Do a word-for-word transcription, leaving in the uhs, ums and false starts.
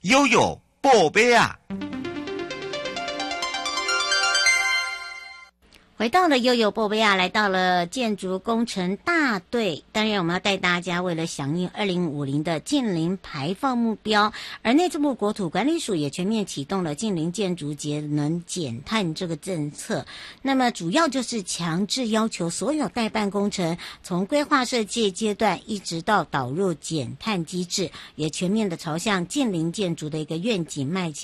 悠悠宝贝啊。 回到了悠悠波贝亚，来到了建筑工程大队。当然我们要带大家为了响应二零五零的净零排放目标，而内政部国土管理署也全面启动了净零建筑节能减碳这个政策。那么主要就是强制要求所有代办工程从规划设计阶段一直到导入减碳机制，也全面的朝向净零建筑的一个愿景迈进。